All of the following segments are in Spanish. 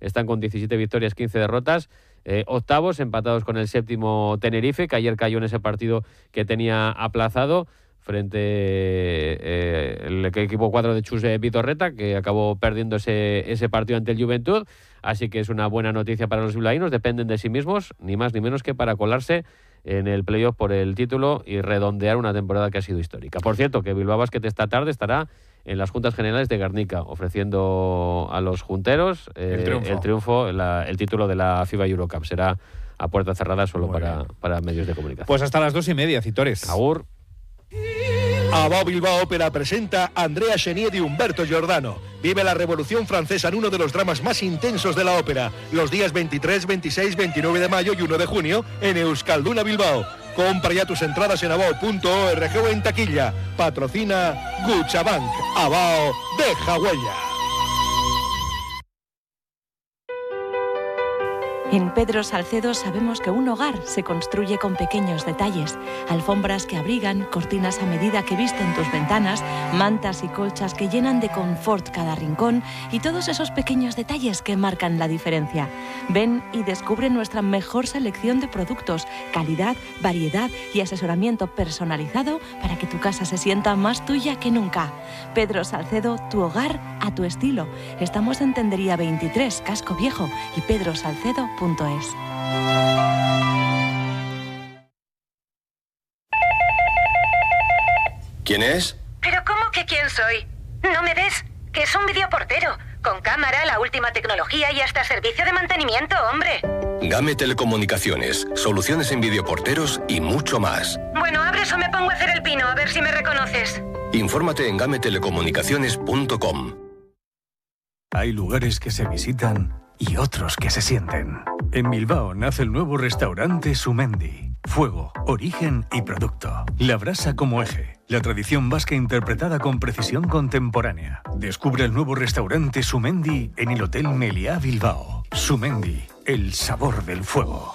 están con 17 victorias, 15 derrotas. Octavos, empatados con el séptimo Tenerife, que ayer cayó en ese partido que tenía aplazado frente el equipo 4 de Chus Vitorreta, que acabó perdiendo ese partido ante el Juventud. Así que es una buena noticia para los bilbaínos. Dependen de sí mismos, ni más ni menos que para colarse en el playoff por el título y redondear una temporada que ha sido histórica. Por cierto, que Bilbao Basket esta tarde estará en las Juntas Generales de Guernica, ofreciendo a los junteros el triunfo, el título de la FIBA Eurocup. Será a puerta cerrada solo para medios de comunicación. Pues hasta las 2:30, Citores. Agur. Abao Bilbao Ópera presenta a Andrea Chenier y Humberto Giordano. Vive la Revolución Francesa en uno de los dramas más intensos de la ópera, los días 23, 26, 29 de mayo y 1 de junio en Euskalduna Bilbao. Compra ya tus entradas en abao.org o en taquilla. Patrocina Cuchabank. Abao deja huella. En Pedro Salcedo sabemos que un hogar se construye con pequeños detalles. Alfombras que abrigan, cortinas a medida que visten tus ventanas, mantas y colchas que llenan de confort cada rincón y todos esos pequeños detalles que marcan la diferencia. Ven y descubre nuestra mejor selección de productos, calidad, variedad y asesoramiento personalizado para que tu casa se sienta más tuya que nunca. Pedro Salcedo, tu hogar a tu estilo. Estamos en Tendería 23, Casco Viejo y pedrosalcedo.es. ¿Quién es? ¿Pero cómo que quién soy? ¿No me ves? Que es un videoportero. Con cámara, la última tecnología y hasta servicio de mantenimiento, hombre. Game Telecomunicaciones, soluciones en videoporteros y mucho más. Bueno, abres o me pongo a hacer el pino, a ver si me reconoces. Infórmate en gametelecomunicaciones.com. Hay lugares que se visitan y otros que se sienten. En Bilbao nace el nuevo restaurante Sumendi. Fuego, origen y producto. La brasa como eje. La tradición vasca interpretada con precisión contemporánea. Descubre el nuevo restaurante Sumendi en el Hotel Meliá Bilbao. Sumendi, el sabor del fuego.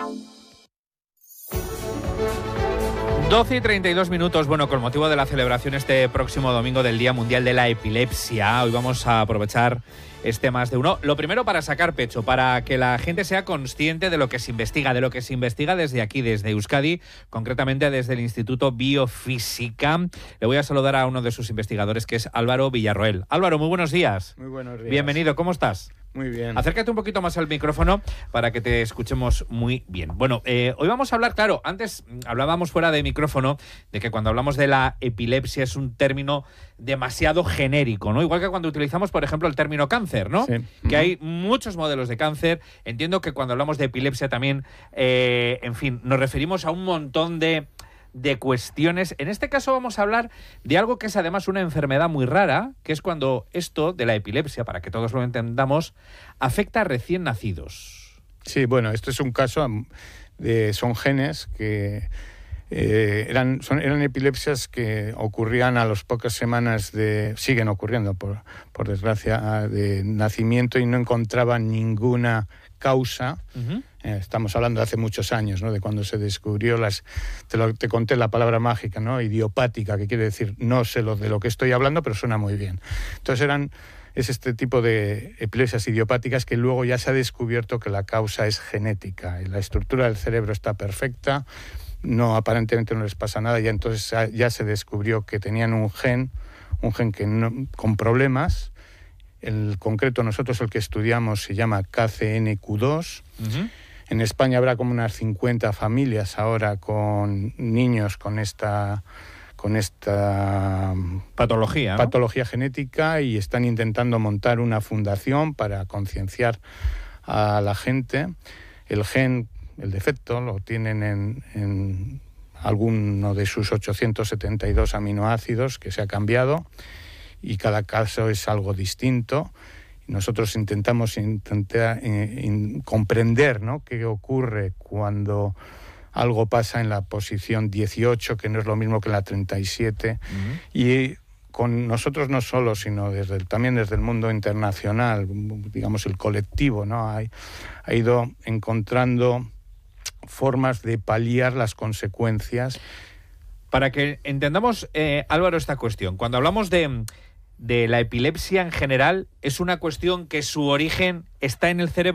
12:32. Bueno, con motivo de la celebración este próximo domingo del Día Mundial de la Epilepsia, hoy vamos a aprovechar este más de uno. Lo primero, para sacar pecho, para que la gente sea consciente de lo que se investiga, desde aquí, desde Euskadi, concretamente desde el Instituto Biofísica. Le voy a saludar a uno de sus investigadores, que es Álvaro Villarroel. Álvaro, muy buenos días. Muy buenos días. Bienvenido, ¿cómo estás? Muy bien. Acércate un poquito más al micrófono para que te escuchemos muy bien. Bueno, hoy vamos a hablar, claro, antes hablábamos fuera de micrófono de que cuando hablamos de la epilepsia es un término demasiado genérico, ¿no? Igual que cuando utilizamos, por ejemplo, el término cáncer, ¿no? Sí. Que hay muchos modelos de cáncer. Entiendo que cuando hablamos de epilepsia también, en fin, nos referimos a un montón de cuestiones. En este caso vamos a hablar de algo que es además una enfermedad muy rara, que es cuando esto de la epilepsia, para que todos lo entendamos, afecta a recién nacidos. Sí, bueno, esto es un caso son genes que eran epilepsias que ocurrían a las pocas semanas siguen ocurriendo por desgracia, de nacimiento, y no encontraban ninguna causa. Uh-huh. Estamos hablando de hace muchos años, ¿no? De cuando se descubrió te conté la palabra mágica, ¿no? Idiopática, que quiere decir, no sé de lo que estoy hablando, pero suena muy bien. Entonces es este tipo de epilepsias idiopáticas que luego ya se ha descubierto que la causa es genética. Y la estructura del cerebro está perfecta, aparentemente no les pasa nada, y entonces ya se descubrió que tenían un gen con problemas. El concreto, nosotros el que estudiamos se llama KCNQ2. Uh-huh. En España habrá como unas 50 familias ahora con niños con esta patología, ¿no? Patología genética, y están intentando montar una fundación para concienciar a la gente. El defecto lo tienen en alguno de sus 872 aminoácidos que se ha cambiado, y cada caso es algo distinto. Nosotros intentamos comprender, ¿no?, qué ocurre cuando algo pasa en la posición 18, que no es lo mismo que en la 37. Uh-huh. Y con nosotros no solo, sino también desde el mundo internacional, digamos el colectivo, ¿no?, ha ido encontrando formas de paliar las consecuencias. Para que entendamos, Álvaro, esta cuestión, cuando hablamos de la epilepsia en general, es una cuestión que su origen está en el cerebro.